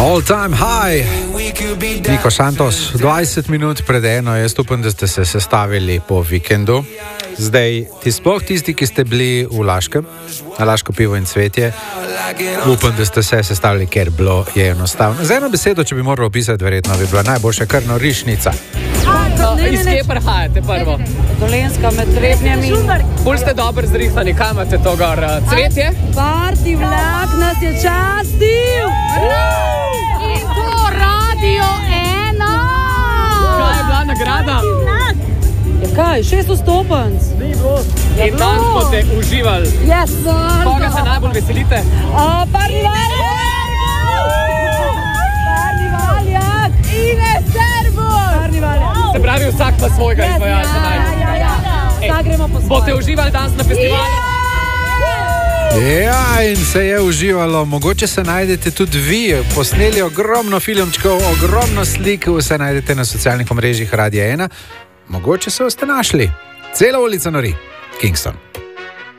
All time high. Niko Santos, 20 minut pred eno, jaz upam, da ste se sestavili po vikendu. Zdaj, sploh tisti, ki ste bili v Laškem, na Laško pivo in cvetje, upam, da ste se sestavili, ker bilo je enostavno. Z eno besedo, če bi moral opisati, verjetno bi bila najboljša kar norišnica. Iz kje prihajate prvo? Dolenska med Trebnjami. Bolj ste dobro zrihtani, kaj imate to gor? Cvetje? Parti vlak nas je častil! In to Radio 1! Kaj je bila nagrada? Ja kaj, 600 stopenc? In tam boste uživali. Yes! Koga se najbolj veselite? Parni valjak! Ine Servus! Parni valjak! Se pravi, vsak pa svojega izvajalca najbolj. Vsak gremo po svoje. Boste uživali danes na festivalu? Ja, in se je uživalo. Mogoče se najdete tudi vi. Posneli ogromno filmčkov, ogromno slik, vse najdete na socialnih omrežjih Radia 1. Mogoče se boste našli. Cela ulica nori. Kingston.